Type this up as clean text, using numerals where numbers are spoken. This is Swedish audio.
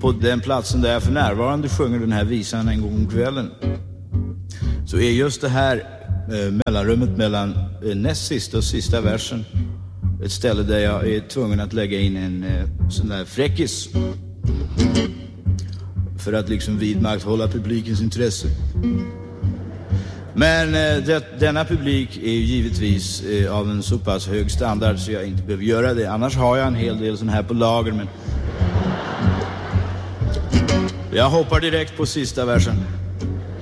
på den platsen där jag för närvarande sjunger den här visan en gång om kvällen, så är just det här mellanrummet mellan näst sista och sista versen ett ställe där jag är tvungen att lägga in en sån där fräckis för att liksom vidmakthålla publikens intresse. Men denna publik är ju givetvis av en så pass hög standard så jag inte behöver göra det. Annars har jag en hel del sån här på lager, men jag hoppar direkt på sista versen.